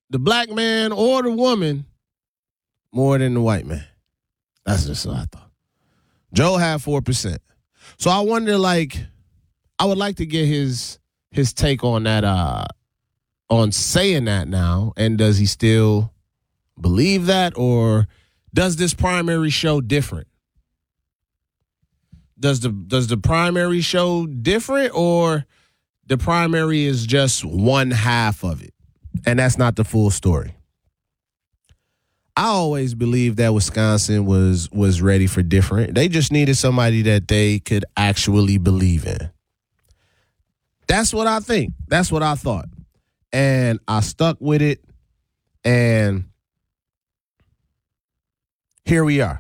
the black man or the woman more than the white man. That's just what I thought. Joe had 4%. So I wonder, like, I would like to get his take on that, on saying that now. And does he still believe that, or does this primary show different? Does the primary show different, or the primary is just one half of it, and that's not the full story? I always believed that Wisconsin was ready for different. They just needed somebody that they could actually believe in. That's what I think. That's what I thought. And I stuck with it, and here we are.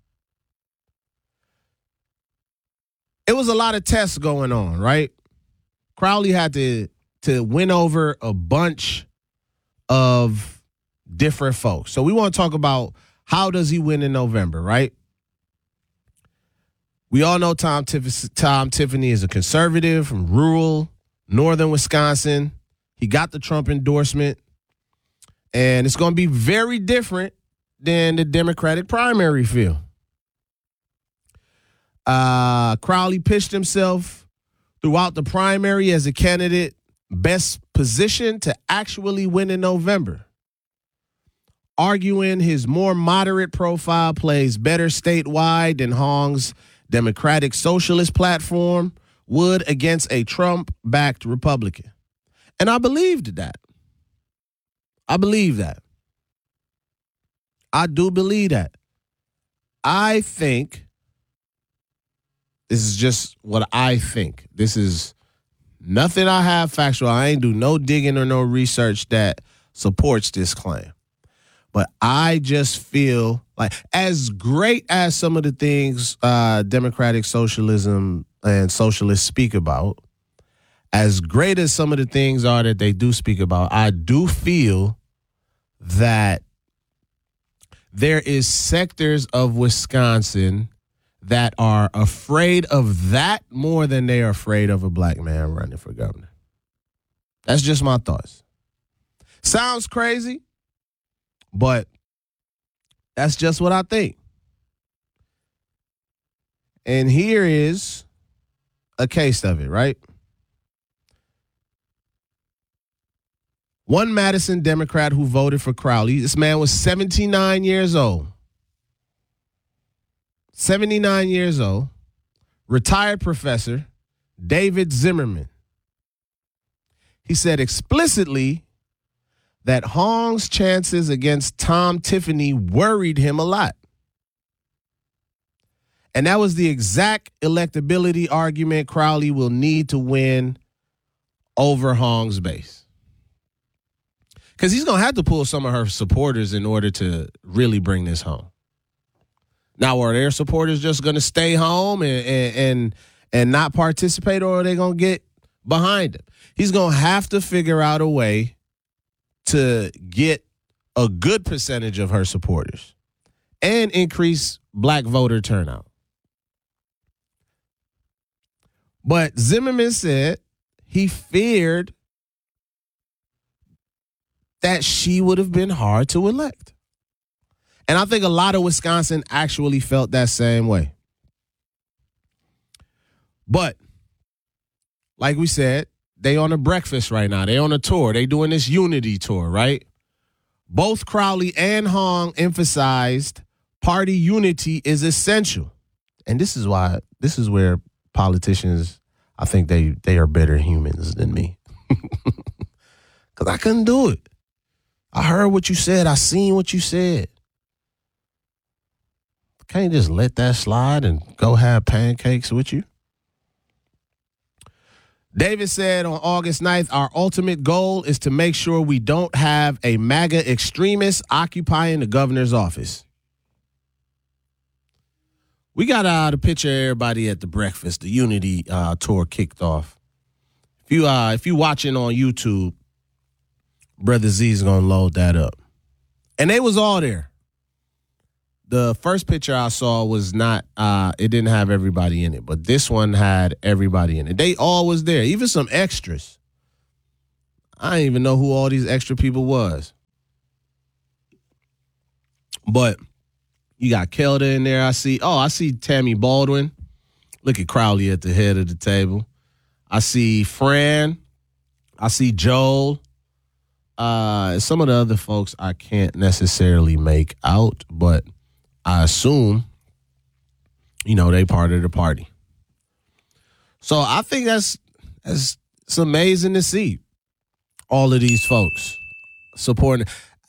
It was a lot of tests going on, right? Crowley had to win over a bunch of different folks. So we want to talk about, how does he win in November, right? We all know Tom Tiffany is a conservative from rural northern Wisconsin. He got the Trump endorsement, and it's going to be very different than the Democratic primary field. Crowley pitched himself throughout the primary as a candidate best positioned to actually win in November, arguing his more moderate profile plays better statewide than Hong's Democratic Socialist platform would against a Trump-backed Republican. And I believed that. I believe that. I do believe that. I think, this is just what I think. This is nothing I have factual. I ain't do no digging or no research that supports this claim. But I just feel like, as great as some of the things democratic socialism and socialists speak about, as great as some of the things are that they do speak about, I do feel that there is sectors of Wisconsin that are afraid of that more than they are afraid of a black man running for governor. That's just my thoughts. Sounds crazy, but that's just what I think. And here is a case of it, right? One Madison Democrat who voted for Crowley, this man was 79 years old. 79 years old, retired professor, David Zimmerman. He said explicitly that Hong's chances against Tom Tiffany worried him a lot. And that was the exact electability argument Crowley will need to win over Hong's base. Because he's going to have to pull some of her supporters in order to really bring this home. Now, are their supporters just going to stay home and not participate, or are they going to get behind him? He's going to have to figure out a way to get a good percentage of her supporters and increase black voter turnout. But Zimmerman said he feared that she would have been hard to elect. And I think a lot of Wisconsin actually felt that same way. But, like we said, they on a breakfast right now. They on a tour. They doing this unity tour, right? Both Crowley and Hong emphasized party unity is essential. And this is where politicians, I think they are better humans than me. Because I couldn't do it. I heard what you said. I seen what you said. Can't just let that slide and go have pancakes with you. David said on August 9th, our ultimate goal is to make sure we don't have a MAGA extremist occupying the governor's office. We got a picture of everybody at the breakfast. The Unity tour kicked off. If you watching on YouTube, Brother Z is going to load that up. And they was all there. The first picture I saw was not, it didn't have everybody in it, but this one had everybody in it. They all was there, even some extras. I didn't even know who all these extra people was. But you got Kelda in there. I see Tammy Baldwin. Look at Crowley at the head of the table. I see Fran. I see Joel. Some of the other folks I can't necessarily make out, but I assume, they part of the party. So I think that's it's amazing to see all of these folks supporting.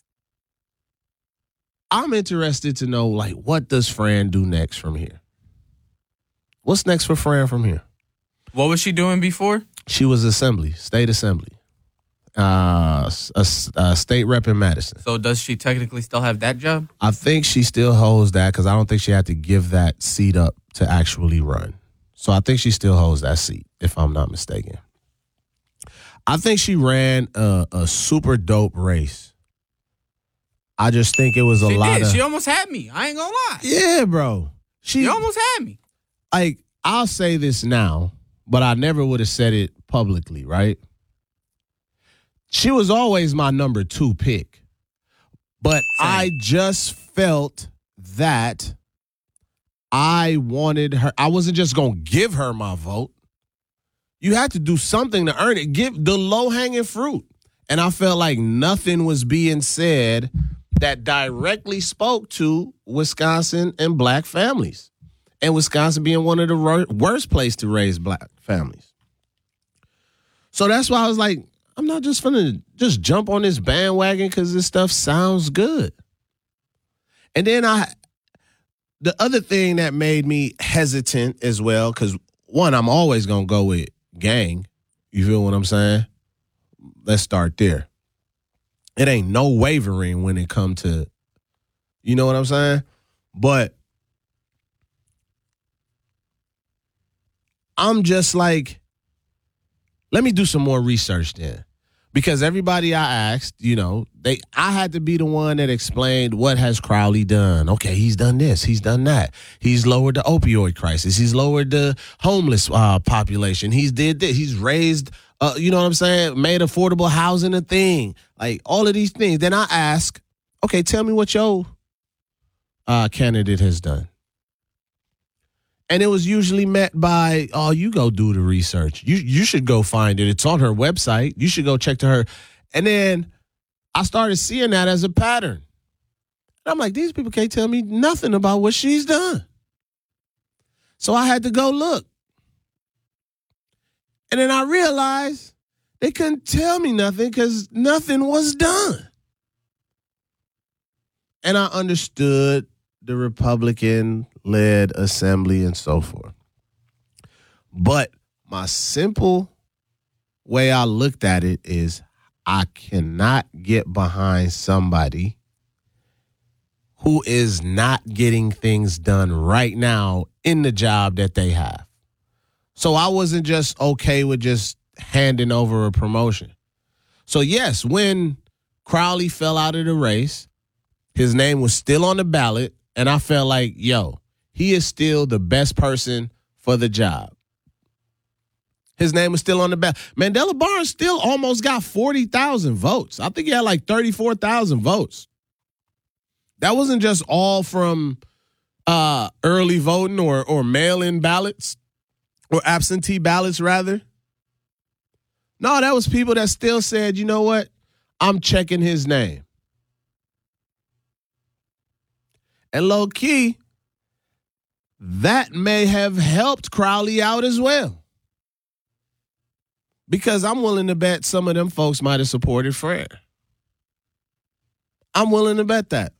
I'm interested to know, what does Fran do next from here? What's next for Fran from here? What was she doing before? She was state assembly. A state rep in Madison. So does she technically still have that job? I think she still holds that because I don't think she had to give that seat up to actually run. So I think she still holds that seat, if I'm not mistaken. I think she ran a super dope race. I just think it was a lot of... She almost had me. I ain't gonna lie. Yeah, bro. She almost had me. I'll say this now, but I never would have said it publicly, right? She was always my number 2 pick. But Same. I just felt that I wanted her. I wasn't just going to give her my vote. You had to do something to earn it. Give the low-hanging fruit. And I felt like nothing was being said that directly spoke to Wisconsin and black families. And Wisconsin being one of the worst places to raise black families. So that's why I was like, I'm not just finna just jump on this bandwagon because this stuff sounds good. And then the other thing that made me hesitant as well, because one, I'm always going to go with gang. You feel what I'm saying? Let's start there. It ain't no wavering when it come to, you know what I'm saying? But I'm just like, let me do some more research then. Because everybody I asked, I had to be the one that explained what has Crowley done. Okay, he's done this, he's done that. He's lowered the opioid crisis. He's lowered the homeless population. He's did this. He's raised, you know what I'm saying, made affordable housing a thing. Like all of these things. Then I ask, okay, tell me what your candidate has done. And it was usually met by, oh, you go do the research. You should go find it. It's on her website. You should go check to her. And then I started seeing that as a pattern. And I'm like, these people can't tell me nothing about what she's done. So I had to go look. And then I realized they couldn't tell me nothing because nothing was done. And I understood the Republican-led assembly and so forth. But my simple way I looked at it is I cannot get behind somebody who is not getting things done right now in the job that they have. So I wasn't just okay with just handing over a promotion. So yes, when Crowley fell out of the race, his name was still on the ballot. And I felt like, he is still the best person for the job. His name was still on the ballot. Mandela Barnes still almost got 40,000 votes. I think he had like 34,000 votes. That wasn't just all from early voting or mail-in ballots or absentee ballots, rather. No, that was people that still said, you know what? I'm checking his name. And low-key, that may have helped Crowley out as well. Because I'm willing to bet some of them folks might have supported Fran. I'm willing to bet that.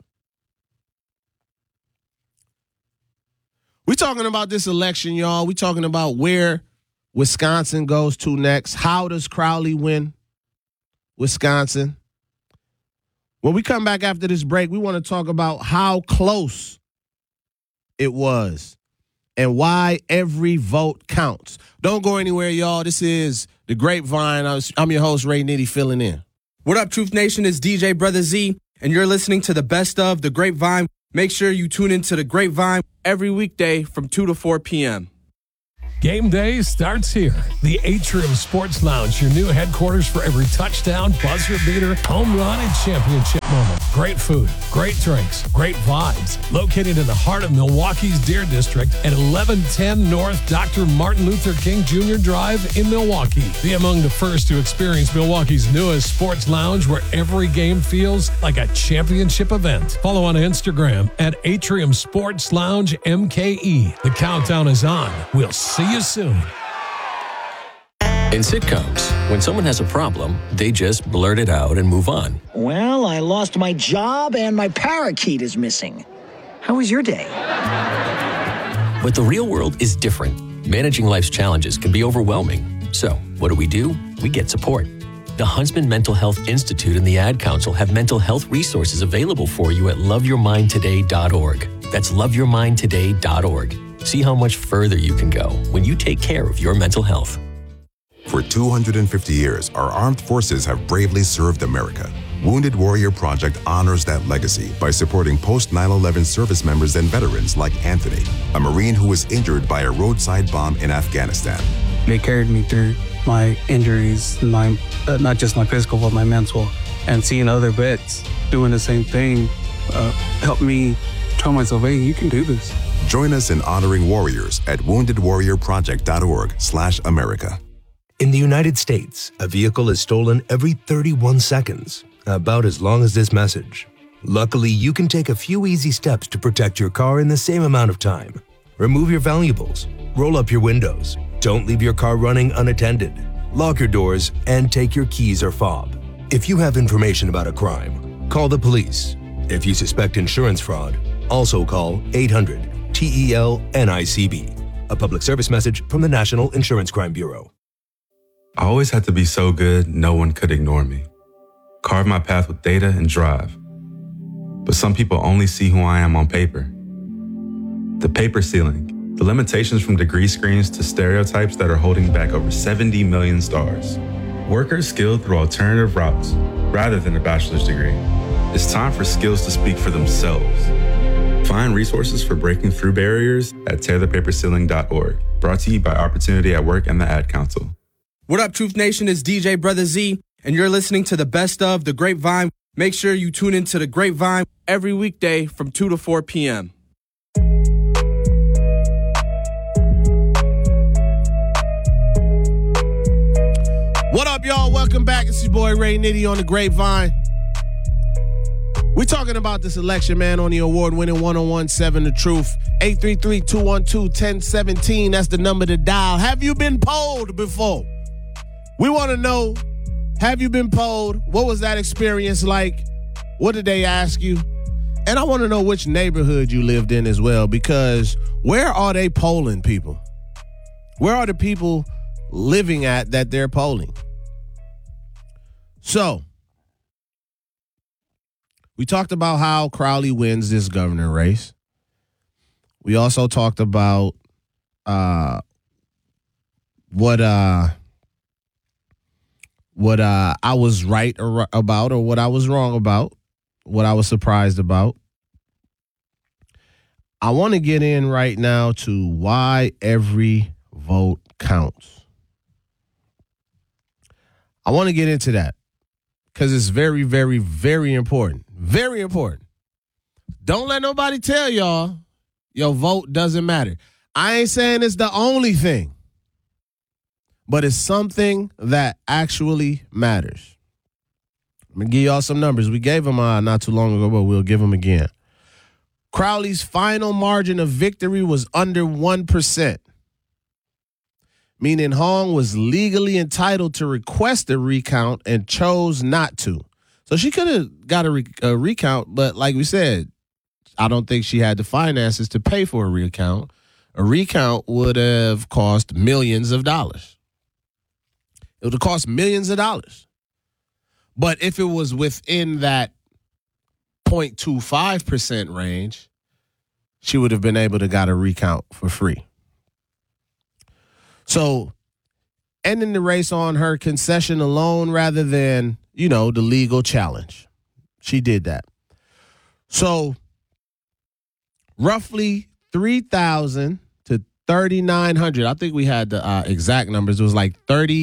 We're talking about this election, y'all. We're talking about where Wisconsin goes to next. How does Crowley win Wisconsin? When we come back after this break, we want to talk about how close it was and why every vote counts. Don't go anywhere, y'all. This is The Grapevine. I'm your host, Ray Nitty, filling in. What up, Truth Nation? It's DJ Brother Z, and you're listening to the best of The Grapevine. Make sure you tune into The Grapevine every weekday from 2 to 4 p.m. Game day starts here. The Atrium Sports Lounge, your new headquarters for every touchdown, buzzer beater, home run, and championship moment. Great food, great drinks, great vibes. Located in the heart of Milwaukee's Deer District at 1110 North Dr. Martin Luther King Jr. Drive in Milwaukee. Be among the first to experience Milwaukee's newest sports lounge where every game feels like a championship event. Follow on Instagram at Atrium Sports Lounge MKE. The countdown is on. We'll see you soon. In sitcoms, when someone has a problem, they just blurt it out and move on. Well, I lost my job and my parakeet is missing. How was your day? But the real world is different. Managing life's challenges can be overwhelming. So, what do? We get support. The Huntsman Mental Health Institute and the Ad Council have mental health resources available for you at loveyourmindtoday.org. That's loveyourmindtoday.org. See how much further you can go when you take care of your mental health. For 250 years, our armed forces have bravely served America. Wounded Warrior Project honors that legacy by supporting post-9/11 service members and veterans like Anthony, a Marine who was injured by a roadside bomb in Afghanistan. They carried me through my injuries, not just my physical, but my mental. And seeing other vets doing the same thing helped me tell myself, hey, you can do this. Join us in honoring warriors at woundedwarriorproject.org/America. In the United States, a vehicle is stolen every 31 seconds, about as long as this message. Luckily, you can take a few easy steps to protect your car in the same amount of time. Remove your valuables, roll up your windows, don't leave your car running unattended, lock your doors, and take your keys or fob. If you have information about a crime, call the police. If you suspect insurance fraud, also call 800-TEL-NICB. A public service message from the National Insurance Crime Bureau. I always had to be so good, no one could ignore me. Carve my path with data and drive. But some people only see who I am on paper. The paper ceiling, the limitations from degree screens to stereotypes that are holding back over 70 million stars. Workers skilled through alternative routes rather than a bachelor's degree. It's time for skills to speak for themselves. Find resources for breaking through barriers at tearthepaperceiling.org. Brought to you by Opportunity at Work and the Ad Council. What up, Truth Nation? It's DJ Brother Z, and you're listening to the best of The Grapevine. Make sure you tune into The Grapevine every weekday from 2 to 4 p.m. What up, y'all? Welcome back. It's your boy Ray Nitty on The Grapevine. We're talking about this election, man, on the award-winning 101.7 The Truth. 833-212-1017. That's the number to dial. Have you been polled before? We want to know, have you been polled? What was that experience like? What did they ask you? And I want to know which neighborhood you lived in as well, because where are they polling people? Where are the people living at that they're polling? So, we talked about how Crowley wins this governor race. We also talked about what I was right about, or what I was wrong about, what I was surprised about. I want to get in right now to why every vote counts. I want to get into that because it's very, very, very important. Very important. Don't let nobody tell y'all your vote doesn't matter. I ain't saying it's the only thing, but it's something that actually matters. I'm going to give y'all some numbers. We gave them not too long ago, but we'll give them again. Crowley's final margin of victory was under 1%, meaning Hong was legally entitled to request a recount and chose not to. So she could have got a recount, but like we said, I don't think she had the finances to pay for a recount. A recount would have cost millions of dollars. It would have cost millions of dollars. But if it was within that 0.25% range, she would have been able to got a recount for free. So ending the race on her concession alone rather than, the legal challenge. She did that. So roughly 3,000 to 3,900. I think we had the exact numbers. It was like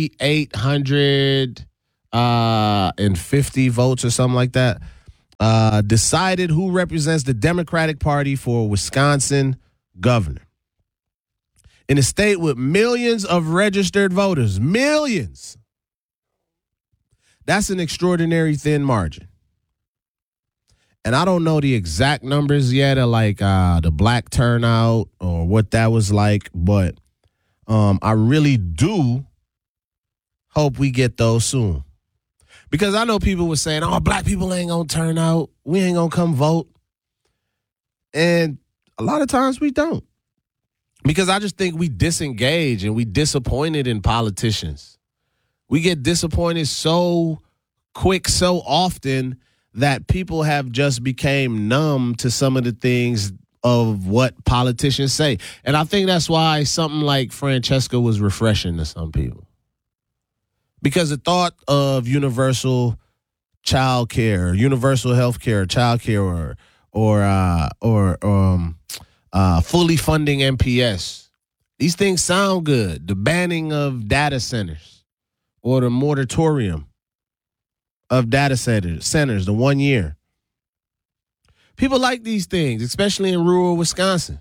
3,850 votes or something like that. Decided who represents the Democratic Party for Wisconsin governor. In a state with millions of registered voters. Millions. That's an extraordinary thin margin. And I don't know the exact numbers yet of like the black turnout or what that was like, but I really do hope we get those soon. Because I know people were saying, oh, black people ain't going to turn out. We ain't going to come vote. And a lot of times we don't. Because I just think we disengage and we disappointed in politicians. We get disappointed so quick, so often that people have just became numb to some of the things of what politicians say. And I think that's why something like Francesca was refreshing to some people. Because the thought of universal child care, universal health care, child care, or fully funding MPS, these things sound good. The banning of data centers or the moratorium of data centers, the 1 year. People like these things, especially in rural Wisconsin.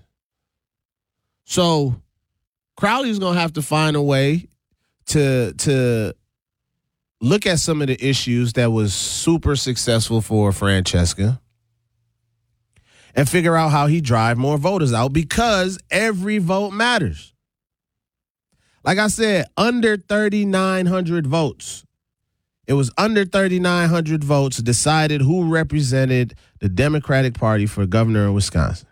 So Crowley's going to have to find a way to look at some of the issues that was super successful for Francesca and figure out how he drive more voters out, because every vote matters. Like I said, under 3,900 votes. It was under 3,900 votes decided who represented the Democratic Party for governor of Wisconsin.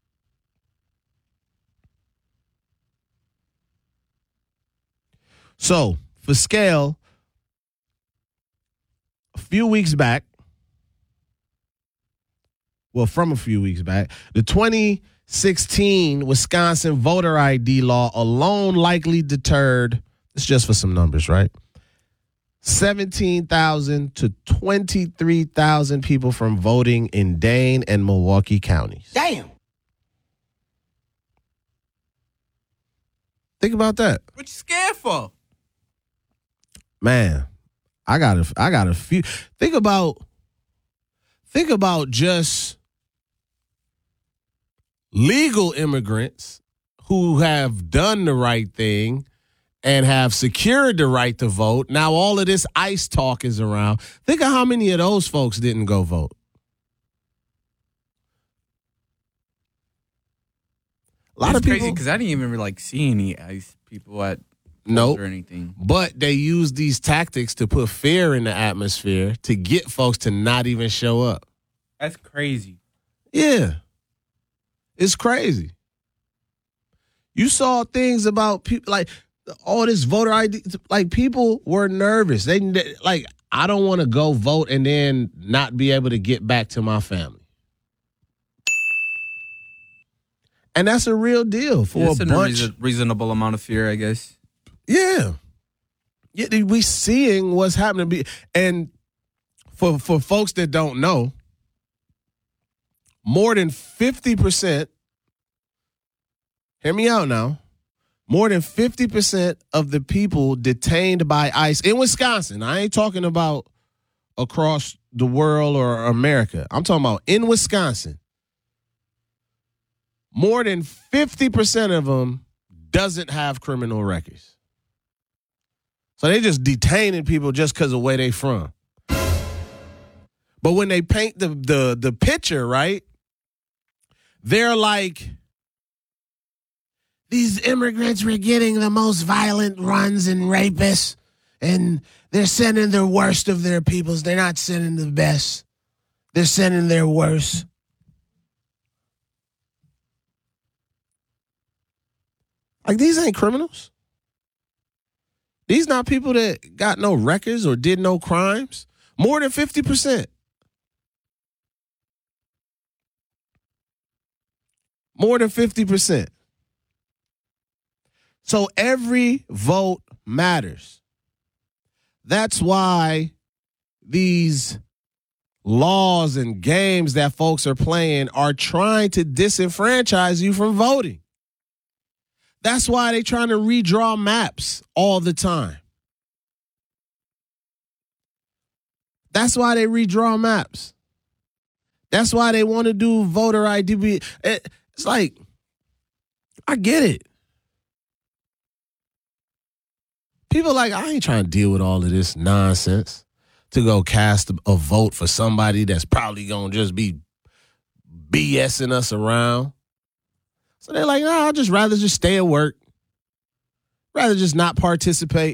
So, for scale, from a few weeks back, the 2016 Wisconsin voter ID law alone likely deterred, it's just for some numbers, right? 17,000 to 23,000 people from voting in Dane and Milwaukee counties. Damn. Think about that. What you scared for? Man, I got a few. Think about just legal immigrants who have done the right thing and have secured the right to vote. Now all of this ICE talk is around. Think of how many of those folks didn't go vote. A lot of people, crazy because I didn't even see any ICE people at nope, or anything. But they use these tactics to put fear in the atmosphere to get folks to not even show up. That's crazy. Yeah. It's crazy. You saw things about people like all this voter ID, like people were nervous. They like, I don't want to go vote and then not be able to get back to my family. And that's a real deal for a bunch. Reasonable amount of fear, I guess. Yeah. Yeah, we seeing what's happening. And for folks that don't know, more than 50%, hear me out now, more than 50% of the people detained by ICE in Wisconsin, I ain't talking about across the world or America, I'm talking about in Wisconsin, more than 50% of them doesn't have criminal records. So they just detaining people just because of where they from. But when they paint the picture, right, they're like, these immigrants were getting the most violent runs and rapists, and they're sending the worst of their peoples. They're not sending the best. They're sending their worst. Like, these ain't criminals. These not people that got no records or did no crimes. More than 50%. More than 50%. So every vote matters. That's why these laws and games that folks are playing are trying to disenfranchise you from voting. That's why they trying to redraw maps all the time. That's why they redraw maps. That's why they want to do voter ID. It's like, I get it. People like, I ain't trying to deal with all of this nonsense to go cast a vote for somebody that's probably going to just be BSing us around. So they're like, I'd just rather just stay at work. Rather just not participate.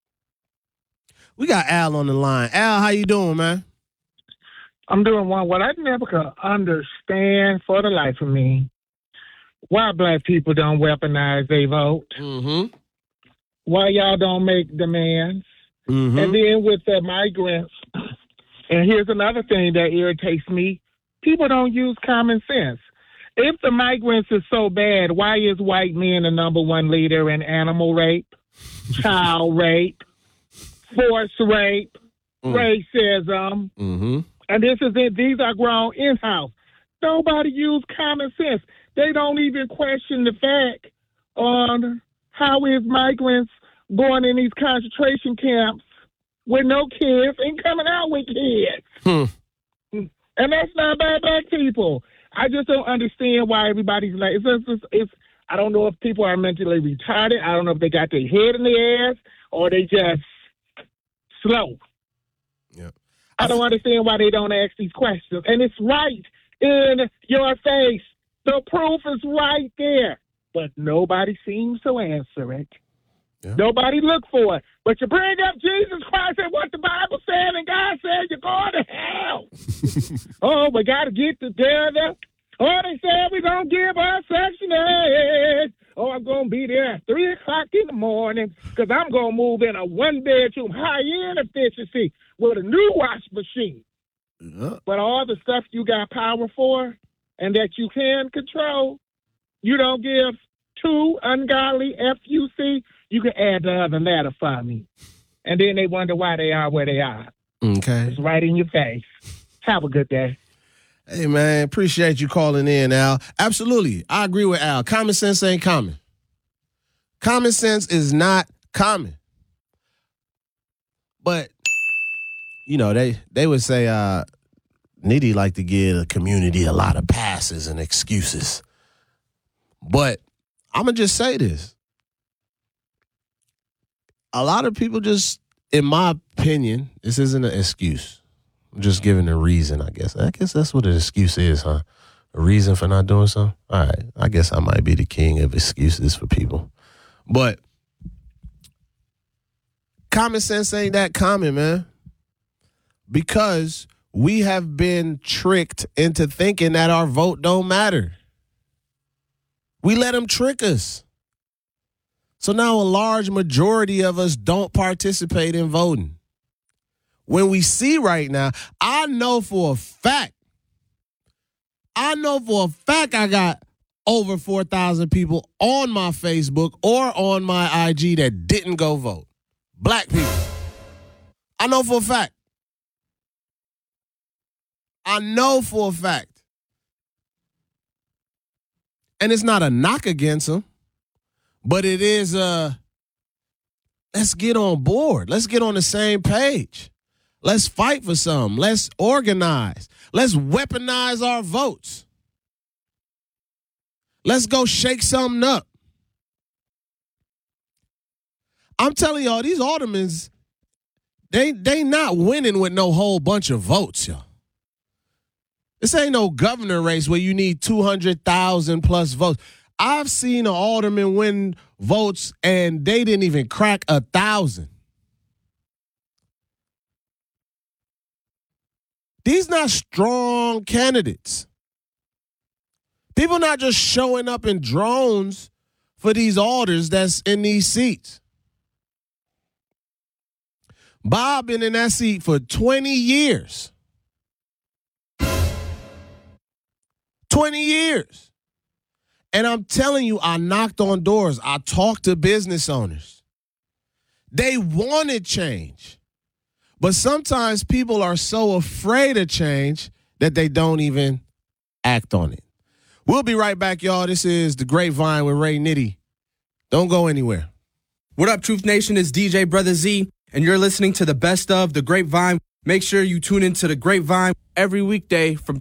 We got Al on the line. Al, how you doing, man? I'm doing one. What I never could understand for the life of me, why black people don't weaponize their vote. Mm-hmm. Why y'all don't make demands. Mm-hmm. And then with the migrants, and here's another thing that irritates me, people don't use common sense. If the migrants is so bad, why is white men the number one leader in animal rape, child rape, forced rape, racism? Mm-hmm. And this is it. These are grown in-house. Nobody use common sense. They don't even question the fact on how is migrants going in these concentration camps with no kids and coming out with kids. And that's not bad black people. I just don't understand why everybody's like, it's I don't know if people are mentally retarded. I don't know if they got their head in their ass or they just slow. Yeah. I don't understand why they don't ask these questions. And it's right in your face. The proof is right there. But nobody seems to answer it. Yeah. Nobody look for it. But you bring up Jesus Christ and what the Bible said, and God said you're going to hell. Oh, we got to get together. Oh, they said we're going to give our Section 8. Oh, I'm going to be there at 3 o'clock in the morning because I'm going to move in a one-bedroom high-end efficiency with a new wash machine. Yeah. But all the stuff you got power for and that you can control, you don't give to ungodly FUC, you can add the other letter for me. And then they wonder why they are where they are. Okay. It's right in your face. Have a good day. Hey, man, appreciate you calling in, Al. Absolutely. I agree with Al. Common sense ain't common. Common sense is not common. But, you know, they would say Nitty like to give the community a lot of passes and excuses. But I'm going to just say this. A lot of people just, in my opinion, this isn't an excuse. I'm just giving a reason, I guess. I guess that's what an excuse is, huh? A reason for not doing something? All right. I guess I might be the king of excuses for people. But common sense ain't that common, man. Because we have been tricked into thinking that our vote don't matter. We let them trick us. So now a large majority of us don't participate in voting. When we see right now, I know for a fact I got over 4,000 people on my Facebook or on my IG that didn't go vote. Black people. I know for a fact. And it's not a knock against them, but it is let's get on board. Let's get on the same page. Let's fight for something. Let's organize. Let's weaponize our votes. Let's go shake something up. I'm telling y'all, these aldermen, they not winning with no whole bunch of votes, y'all. This ain't no governor race where you need 200,000 plus votes. I've seen an alderman win votes and they didn't even crack 1,000. These not strong candidates. People not just showing up in drones for these alders that's in these seats. Bob been in that seat for 20 years. 20 years. And I'm telling you, I knocked on doors. I talked to business owners. They wanted change. But sometimes people are so afraid of change that they don't even act on it. We'll be right back, y'all. This is The Grapevine with Ray Nitty. Don't go anywhere. What up, Truth Nation? It's DJ Brother Z, and you're listening to the best of The Grapevine. Make sure you tune into The Grapevine every weekday from